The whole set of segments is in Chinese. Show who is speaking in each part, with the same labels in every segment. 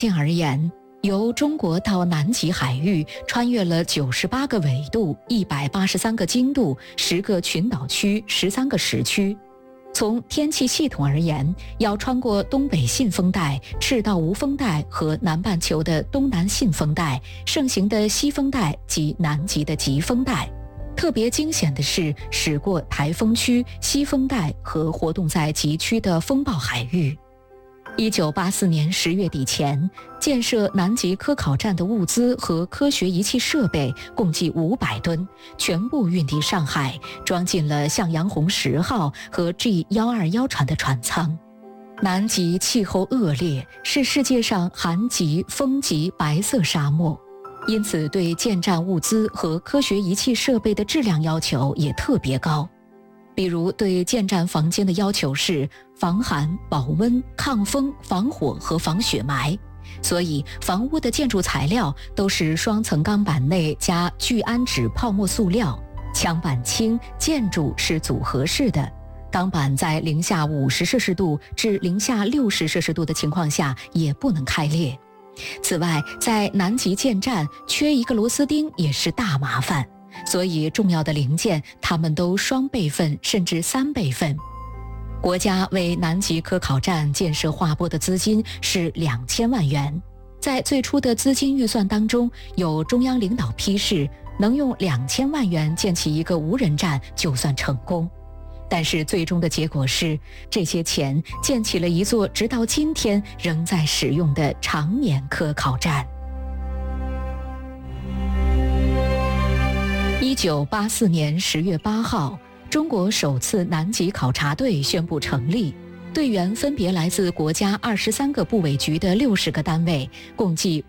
Speaker 1: 性而言，由中国到南极海域穿越了98个纬度、183个经度、10个群岛区、13个时区。从天气系统而言，要穿过东北信风带、赤道无风带和南半球的东南信风带、盛行的西风带及南极的极风带。特别惊险的是，驶过台风区、西风带和活动在极区的风暴海域。1984年10月底前，建设南极科考站的物资和科学仪器设备共计500吨，全部运抵上海，装进了向阳红10号和 G121 船的船舱。南极气候恶劣，是世界上寒极、风极白色沙漠，因此对建站物资和科学仪器设备的质量要求也特别高。比如对建站房间的要求是防寒、保温、抗风、防火和防雪霾，所以房屋的建筑材料都是双层钢板内加聚氨酯泡沫塑料，墙板轻，建筑是组合式的，钢板在-50摄氏度至-60摄氏度的情况下也不能开裂。此外，在南极建站缺一个螺丝钉也是大麻烦，所以重要的零件它们都双备份甚至3备份。国家为南极科考站建设划拨的资金是2000万元，在最初的资金预算当中，有中央领导批示能用2000万元建起一个无人站就算成功。但是最终的结果是，这些钱建起了一座直到今天仍在使用的长年科考站。1984年10月8号，中国首次南极考察队宣布成立，队员分别来自国家23个部委局的60个单位，共计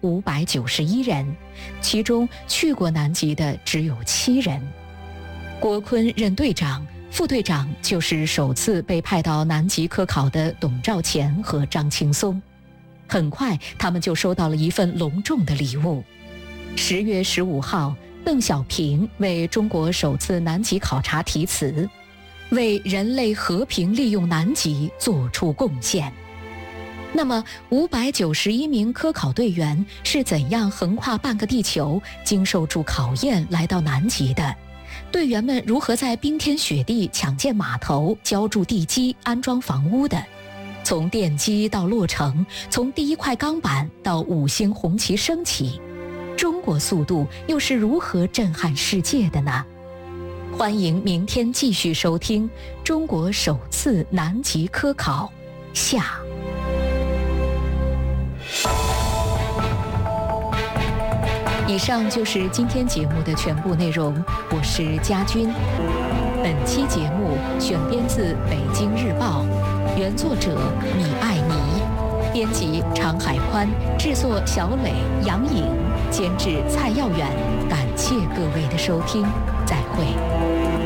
Speaker 1: 591人，其中去过南极的只有7人。郭坤任队长，副队长就是首次被派到南极科考的董兆乾和张青松。很快，他们就收到了一份隆重的礼物。10月15号，邓小平为中国首次南极考察题词，为人类和平利用南极做出贡献。那么591名科考队员是怎样横跨半个地球，经受住考验来到南极的？队员们如何在冰天雪地抢建码头、浇筑地基、安装房屋的？从奠基到落成，从第一块钢板到5星红旗升起，中国速度又是如何震撼世界的呢？欢迎明天继续收听中国首次南极科考下。以上就是今天节目的全部内容，我是佳君。本期节目选编自《北京日报》，原作者米爱妮，编辑常海宽，制作小磊、杨颖，监制蔡耀远。感谢各位的收听，再会。